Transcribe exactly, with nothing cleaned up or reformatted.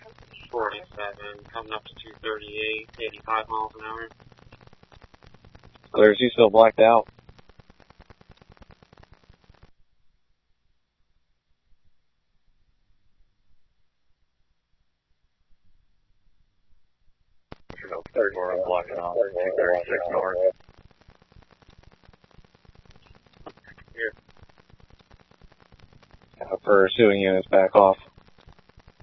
forty-seven, coming up to two thirty-eight, eighty-five miles an hour. Clear, is he still blacked out? thirty-four, I'm blocking off, two thirty-six north. Here. Uh, pursuing units back off.